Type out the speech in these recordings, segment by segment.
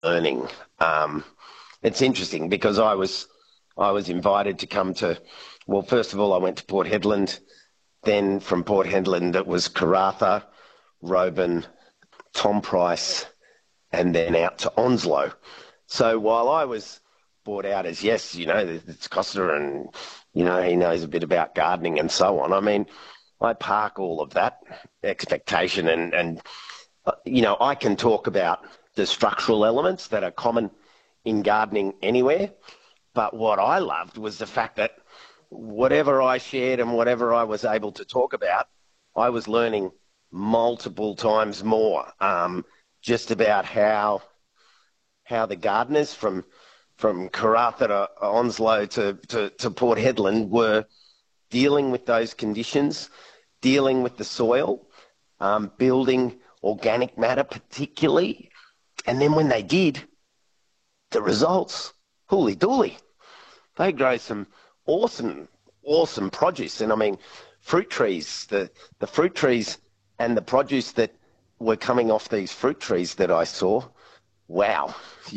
learning. Um, it's interesting because I was invited to come to. Well, first of all, I went to Port Hedland. Then from Port Hedland, it was Karratha, Roban, Tom Price, and then out to Onslow. So while I was brought out as, yes, it's Costa and, he knows a bit about gardening and so on. I mean, I park all of that expectation and I can talk about the structural elements that are common in gardening anywhere. But what I loved was the fact that whatever I shared and whatever I was able to talk about, I was learning multiple times more, just about how the gardeners from Karratha to Onslow to Port Hedland were dealing with those conditions, dealing with the soil, building organic matter particularly. And then when they did, the results, holy dooly, they grow some awesome produce. And I mean, fruit trees, the fruit trees and the produce that were coming off these fruit trees that I saw, wow,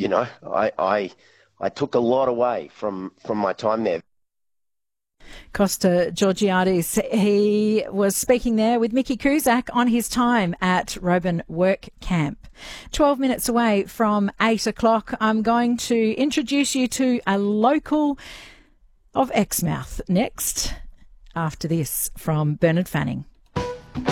I took a lot away from my time there. Costa Georgiades, he was speaking there with Mickey Cusack on his time at Roban Work Camp. 12 minutes away from 8 o'clock, I'm going to introduce you to a local of Exmouth next, after this from Bernard Fanning.